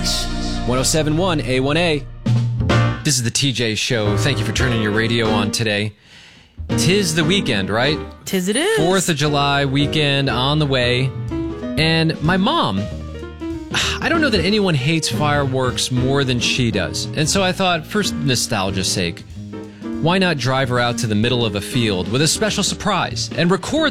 Kicks. 107.1 A1A. This is the TJ Show. Thank you for turning your radio on today. Tis the weekend, right? Tis it is. 4th of July weekend on the way. And my mom, I don't know that anyone hates fireworks more than she does. And so I thought, for nostalgia's sake, why not drive her out to the middle of a field with a special surprise and record